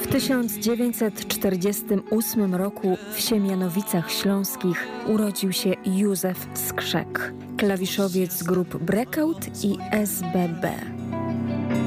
W 1948 roku w Siemianowicach Śląskich urodził się Józef Skrzek, klawiszowiec grup Breakout i SBB.